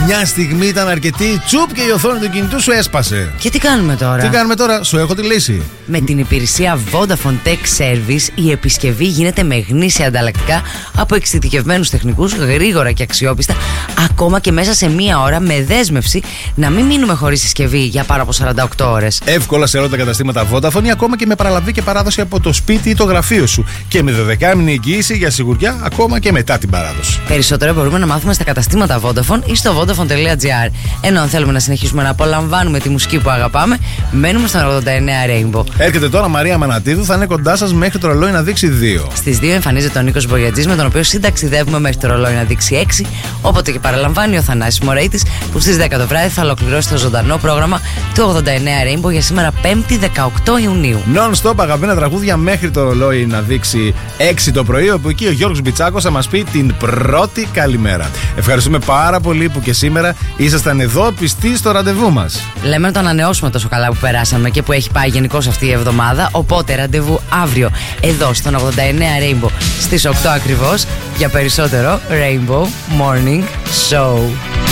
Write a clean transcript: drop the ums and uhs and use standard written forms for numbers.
Μια στιγμή ήταν αρκετή, τσουπ και η οθόνη του κινητού σου έσπασε. Και τι κάνουμε τώρα? Τι κάνουμε τώρα, σου έχω τη λύση. Με την υπηρεσία Vodafone Tech Service η επισκευή γίνεται με γνήσια ανταλλακτικά από εξειδικευμένους τεχνικούς, γρήγορα και αξιόπιστα, ακόμα και μέσα σε μία ώρα, με δέσμευση να μην μείνουμε χωρίς συσκευή για πάνω από 48 ώρες. Εύκολα σε όλα τα καταστήματα Vodafone ή ακόμα και με παραλαβή και παράδοση από το σπίτι ή το γραφείο σου. Και με 12μηνη εγγύηση για σιγουριά ακόμα και μετά την παράδοση. Περισσότερο μπορούμε να μάθουμε στα καταστήματα Vodafone ή στο vodafone.gr. Ενώ αν θέλουμε να συνεχίσουμε να απολαμβάνουμε τη μουσική που αγαπάμε, μένουμε στον 89 Rainbow. Έρχεται τώρα Μαρία Μανατίδου, θα είναι κοντά σας μέχρι το ρολόι να δείξει 2. Στις 2 εμφανίζεται ο Νίκος Μπογιατζής, με τον οποίο συνταξιδεύουμε μέχρι το ρολόι να δείξει 6. Όποτε και παραλαμβάνει ο Θανάσης Μωρέιτης, που στις 10 το βράδυ θα ολοκληρώσει το ζωντανό πρόγραμμα του 89 Rainbow για σήμερα 5η 18 Ιουνίου. Non-stop αγαπημένα τραγούδια μέχρι το ρολόι να δείξει 6 το πρωί, όπου εκεί ο Γιώργος Μπιτσάκος θα μας πει την πρώτη καλημέρα. Ευχαριστούμε πάρα πολύ που και σήμερα ήσασταν εδώ πιστοί στο ραντεβού μας. Λέμε να το ανανεώσουμε τόσο καλά που περάσαμε και που έχει πάει γενικώς αυτή η εβδομάδα. Οπότε ραντεβού αύριο εδώ στον 89 Rainbow στις 8 ακριβώς για περισσότερο Rainbow Morning Show.